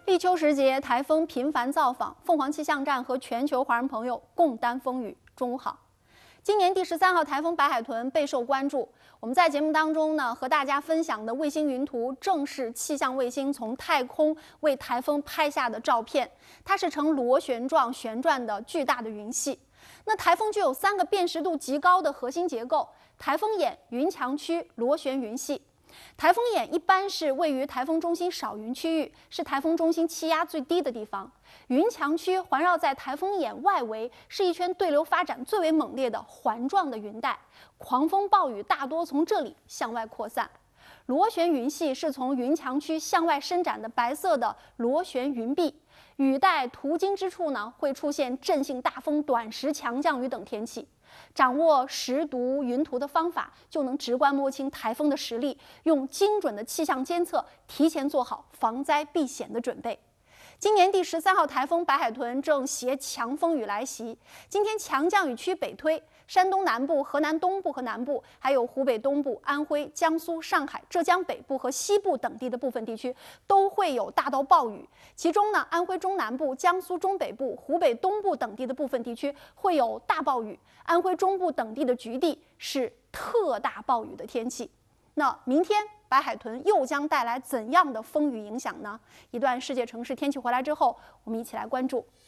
立秋时节，台风频繁造访，凤凰气象站和全球华人朋友共担风雨。中午好，今年第13号台风白海豚备受关注。我们在节目当中呢，和大家分享的卫星云图正是气象卫星从太空为台风拍下的照片。它是呈螺旋状旋转的巨大的云系。那台风具有3个辨识度极高的核心结构：台风眼、云墙区、螺旋云系。台风眼一般是位于台风中心少云区域，是台风中心气压最低的地方。云墙区环绕在台风眼外围，是一圈对流发展最为猛烈的环状的云带，狂风暴雨大多从这里向外扩散。螺旋云系是从云墙区向外伸展的白色的螺旋云壁，雨带途经之处呢，会出现阵性大风、短时强降雨等天气。掌握识读云图的方法，就能直观摸清台风的实力，用精准的气象监测，提前做好防灾避险的准备。今年第13号台风白海豚正携强风雨来袭，今天强降雨区北推，山东南部、河南东部和南部，还有湖北东部、安徽、江苏、上海、浙江北部和西部等地的部分地区都会有大到暴雨。其中呢，安徽中南部、江苏中北部、湖北东部等地的部分地区会有大暴雨，安徽中部等地的局地是特大暴雨的天气。那明天白海豚又将带来怎样的风雨影响呢？一段世界城市天气回来之后，我们一起来关注。